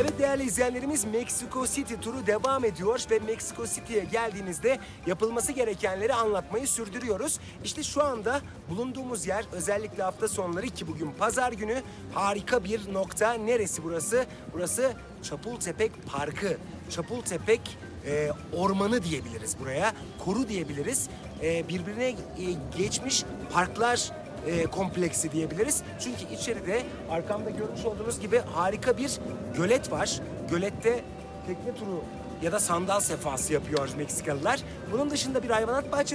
Evet değerli izleyenlerimiz, Meksiko City turu devam ediyor ve Meksiko City'ye geldiğinizde yapılması gerekenleri anlatmayı sürdürüyoruz. İşte şu anda bulunduğumuz yer, özellikle hafta sonları ki bugün pazar günü, harika bir nokta. Neresi burası? Burası Çapultepec Parkı. Çapultepec ormanı diyebiliriz buraya. Koru diyebiliriz. Birbirine geçmiş parklar kompleksi diyebiliriz. Çünkü içeride arkamda görmüş olduğunuz gibi harika bir gölet var. Gölette tekne turu ya da sandal sefası yapıyor Meksikalılar. Bunun dışında bir hayvanat bahçesi